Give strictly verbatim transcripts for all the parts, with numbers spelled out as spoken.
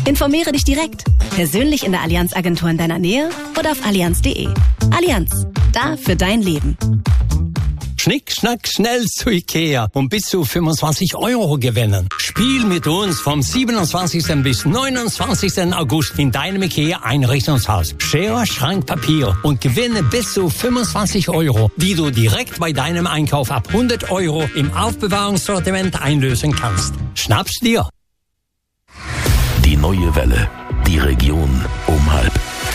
Informiere dich direkt. Persönlich in der Allianz-Agentur in deiner Nähe oder auf allianz punkt de. Allianz, da für dein Leben. Schnick, schnack, schnell zu Ikea und bis zu fünfundzwanzig Euro gewinnen. Spiel mit uns vom siebenundzwanzigsten bis neunundzwanzigsten August in deinem Ikea Einrichtungshaus. Schere, Schrank, Papier und gewinne bis zu fünfundzwanzig Euro, die du direkt bei deinem Einkauf ab hundert Euro im Aufbewahrungssortiment einlösen kannst. Schnapp's dir! Die neue Welle. Die Region um halb.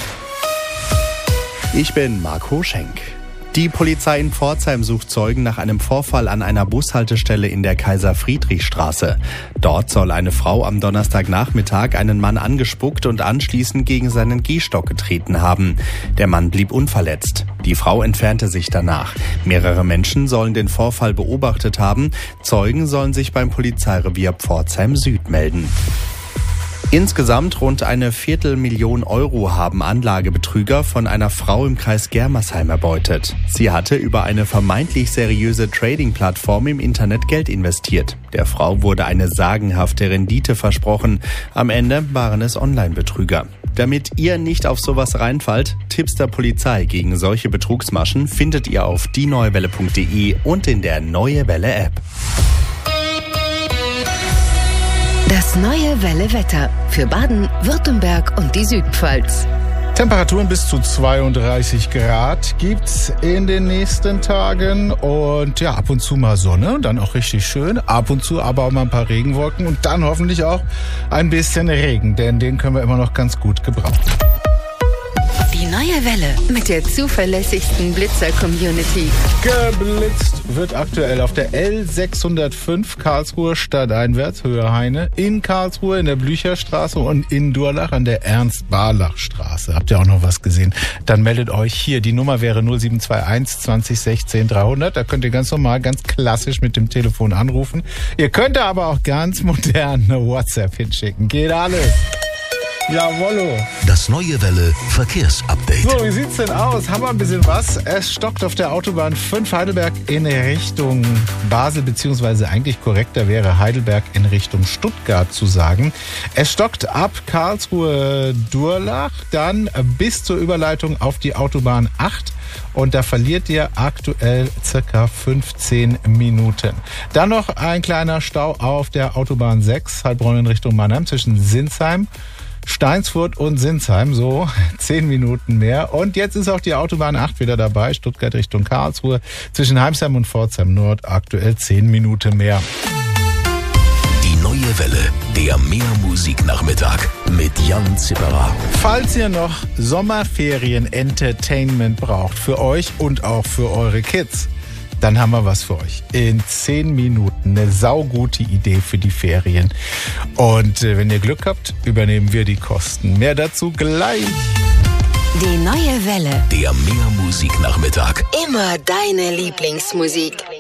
Ich bin Marco Schenk. Die Polizei in Pforzheim sucht Zeugen nach einem Vorfall an einer Bushaltestelle in der Kaiser-Friedrich-Straße. Dort soll eine Frau am Donnerstagnachmittag einen Mann angespuckt und anschließend gegen seinen Gehstock getreten haben. Der Mann blieb unverletzt. Die Frau entfernte sich danach. Mehrere Menschen sollen den Vorfall beobachtet haben. Zeugen sollen sich beim Polizeirevier Pforzheim Süd melden. Insgesamt rund eine Viertelmillion Euro haben Anlagebetrüger von einer Frau im Kreis Germersheim erbeutet. Sie hatte über eine vermeintlich seriöse Trading-Plattform im Internet Geld investiert. Der Frau wurde eine sagenhafte Rendite versprochen. Am Ende waren es Online-Betrüger. Damit ihr nicht auf sowas reinfallt, Tipps der Polizei gegen solche Betrugsmaschen findet ihr auf die neue welle punkt de und in der Neue Welle App. Das Neue Welle Wetter für Baden, Württemberg und die Südpfalz. Temperaturen bis zu zweiunddreißig Grad gibt's in den nächsten Tagen und ja, ab und zu mal Sonne, dann auch richtig schön, ab und zu aber auch mal ein paar Regenwolken und dann hoffentlich auch ein bisschen Regen, denn den können wir immer noch ganz gut gebrauchen. Die Neue Welle mit der zuverlässigsten Blitzer-Community. Geblitzt wird aktuell auf der L sechshundertfünf Karlsruhe stadteinwärts, Höhe Heine, in Karlsruhe in der Blücherstraße und in Durlach an der Ernst-Barlach-Straße. Habt ihr auch noch was gesehen? Dann meldet euch hier. Die Nummer wäre null sieben zwei eins zwanzig sechzehn dreihundert. Da könnt ihr ganz normal, ganz klassisch mit dem Telefon anrufen. Ihr könnt aber auch ganz modern eine WhatsApp hinschicken. Geht alles. Jawollo. Das Neue Welle Verkehrsupdate. So, wie sieht's denn aus? Haben wir ein bisschen was? Es stockt auf der Autobahn fünf Heidelberg in Richtung Basel, beziehungsweise eigentlich korrekter wäre Heidelberg in Richtung Stuttgart zu sagen. Es stockt ab Karlsruhe-Durlach, dann bis zur Überleitung auf die Autobahn acht. Und da verliert ihr aktuell circa fünfzehn Minuten. Dann noch ein kleiner Stau auf der Autobahn sechs, Heilbronn in Richtung Mannheim zwischen Sinsheim, Steinsfurt und Sinsheim, so zehn Minuten mehr. Und jetzt ist auch die Autobahn acht wieder dabei, Stuttgart Richtung Karlsruhe, zwischen Heimsheim und Pforzheim Nord, aktuell zehn Minuten mehr. Die Neue Welle, der Mehrmusiknachmittag mit Jan Zipperer. Falls ihr noch Sommerferien-Entertainment braucht, für euch und auch für eure Kids, dann haben wir was für euch. In zehn Minuten eine saugute Idee für die Ferien. Und äh, wenn ihr Glück habt, übernehmen wir die Kosten. Mehr dazu gleich. Die Neue Welle. Der Mehrmusiknachmittag. Immer deine Lieblingsmusik.